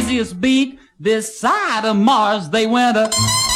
craziest beat this side of Mars. They went